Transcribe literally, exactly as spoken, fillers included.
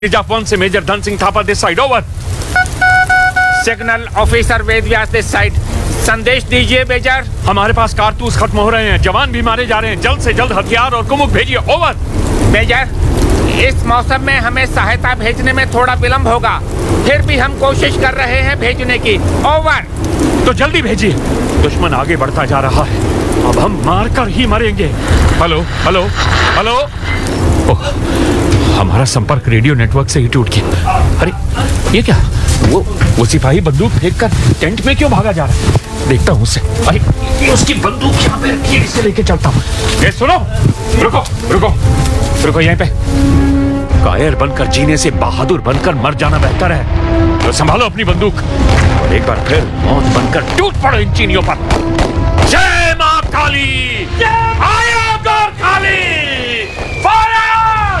Japan से major Dhan Singh Thapa this side over. Signal officer Ved Vyas this side. संदेश दीजिए मेजर। हमारे पास कारतूस खत्म हो रहे हैं, जवान भी मारे जा रहे हैं, जल्द से जल्द हथियार और कुमुक भेजिए। ओवर। मेजर, इस मौसम में हमें सहायता भेजने में थोड़ा विलंब होगा, फिर भी हम कोशिश कर रहे हैं भेजने की। ओवर। तो जल्दी भेजिए, दुश्मन आगे बढ़ता जा रहा है, अब हम मारकर ही मरेंगे। Hello hello hello. ओह, हमारा संपर्क रेडियो नेटवर्क से ही टूट गया। अरे ये क्या, वो वो सिपाही बंदूक फेंक कर टेंट में क्यों भागा जा रहा है? देखता हूँ उसे। अरे ये उसकी बंदूक यहाँ पे रखी है, इसे लेके चलता हूँ। ए सुनो, रुको रुको रुको यहीं पे। कायर बनकर जीने से बहादुर बनकर मर जाना बेहतर है। तो संभालो अपनी बंदूक और एक बार फिर मौत बनकर टूट पड़ो इन चीनियों पर। जय मां काली।